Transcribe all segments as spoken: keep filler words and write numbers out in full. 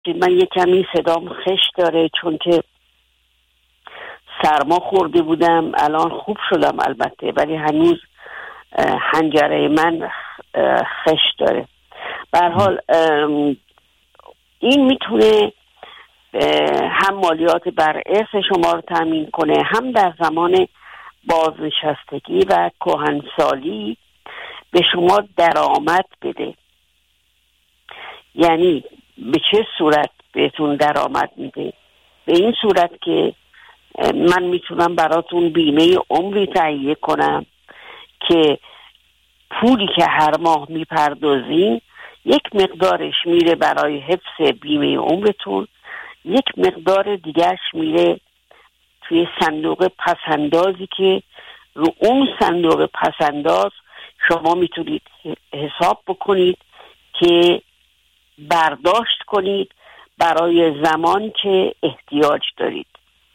من یه کمی صدام خش داره چون که سرما خورده بودم. الان خوب شدم البته، ولی هنوز حنجره من خش داره. به هر حال این میتونه هم مالیات بر ارث شما رو تامین کنه، هم در زمان بازنشستگی و کهنسالی به شما درآمد بده. یعنی به چه صورت بهتون درآمد میده؟ به این صورت که من میتونم براتون بیمه عمری تهیه کنم که پولی که هر ماه میپردازین یک مقدارش میره برای حفظ بیمه عمرتون، یک مقدار دیگرش میره توی صندوق پسندازی که رو اون صندوق پسنداز شما میتونید حساب بکنید که برداشت کنید برای زمان که احتیاج دارید.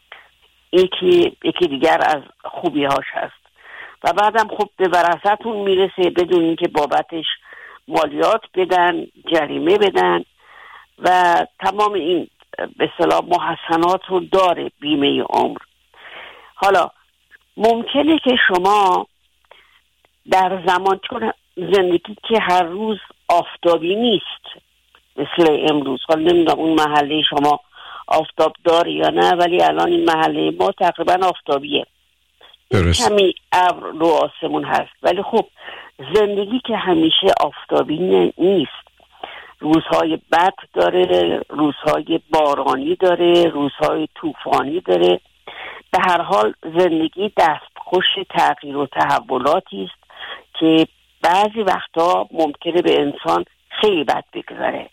یکی یکی دیگر از خوبی هاش هست. و بعدم خب به ورثتون میرسه بدون اینکه بابتش مالیات بدن، جریمه بدن و تمام این به اصطلاح محسنات رو داره بیمه عمر. حالا ممکنه که شما در زمان، چون زندگی که هر روز آفتابی نیست مثل امروز، حالا نمیدونم اون محله شما آفتاب داره یا نه، ولی الان این محله ما تقریبا آفتابیه، درست. کمی ابر رو آسمون هست، ولی خب زندگی که همیشه آفتابی نیست. روزهای بد داره، روزهای بارانی داره، روزهای طوفانی داره. به هر حال زندگی دستخوش تغییر و تحولاتی است که بعضی وقتا ممکنه به انسان خیلی بد بگذره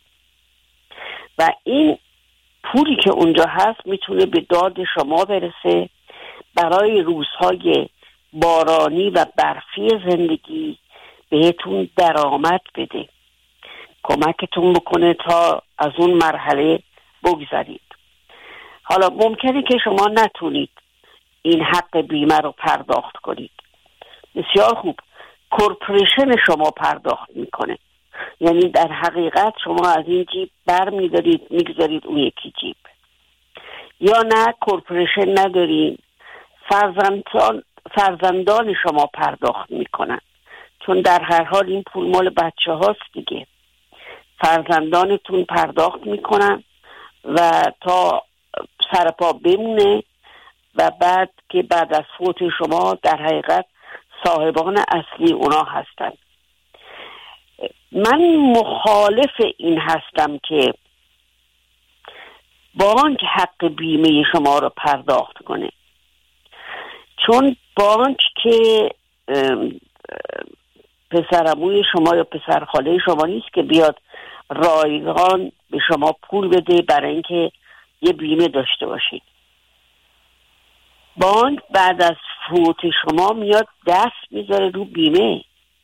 و این پولی که اونجا هست میتونه به داد شما برسه برای روزهای بارانی و برفی زندگی، بهتون درآمد بده، کمکتون بکنه تا از اون مرحله بگذرید. حالا ممکنه که شما نتونید این حق بیمه رو پرداخت کنید. بسیار خوب، کورپوریشن شما پرداخت میکنه. یعنی در حقیقت شما از این جیب بر میدارید میگذارید اون یکی جیب. یا نه کورپوریشن ندارین، فرزندان فرزندان شما پرداخت میکنن، چون در هر حال این پول مال بچه هاست دیگه. فرزندانتون پرداخت میکنن و تا سرپا بمونه و بعد که بعد از فوت شما در حقیقت صاحبان اصلی اونا هستن. من مخالف این هستم که بانک حق بیمه شما رو پرداخت کنه، چون بانک که پسرعموی شما یا پسرخاله شما نیست که بیاد رایگان به شما پول بده برای اینکه یه بیمه داشته باشید. بانک بعد از فوت شما میاد دست میذاره رو بیمه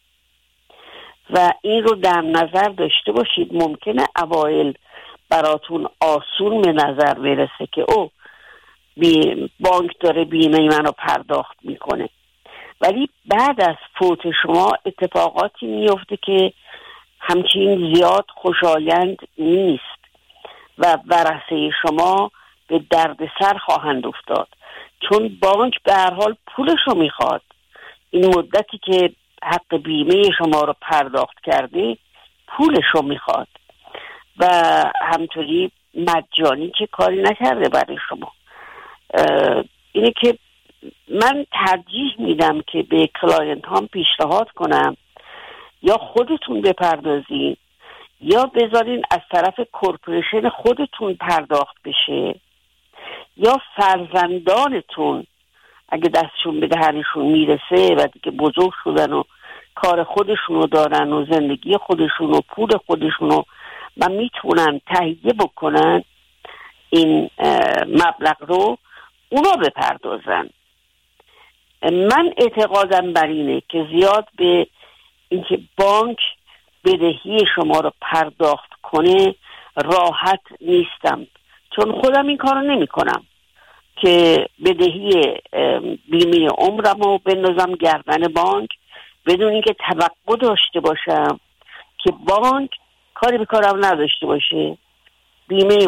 و این رو در نظر داشته باشید. ممکنه اوایل براتون آسون به نظر برسه که او بانک داره بیمه منو پرداخت میکنه، ولی بعد از فوت شما اتفاقاتی میفته که همچین زیاد خوشایند نیست و ورثه شما به دردسر خواهند افتاد، چون بانک به هر حال پولش رو میخواد. این مدتی که حق بیمه شما رو پرداخت کرده پولش رو میخواد و همطوری مجانی که کاری نکرده برای شما. اینه که من ترجیح میدم که به کلاینت هم پیشنهاد کنم یا خودتون بپردازین یا بذارین از طرف کورپوریشن خودتون پرداخت بشه، یا فرزندانتون اگه دستشون به دهنشون میرسه و دیگه بزرگ شدن و کار خودشونو دارن و زندگی خودشون و پول خودشونو و میتونن تهیه بکنن این مبلغ رو، اونا بپردازن. من اعتقادم بر اینه که زیاد به اینکه بانک بدهی شما رو پرداخت کنه راحت نیستم، چون خودم این کارو نمی کنم که بدهی بیمه عمرم رو بندازم گردن بانک بدون اینکه توقع داشته باشم که بانک کاری به کارم نداشته باشه بیمه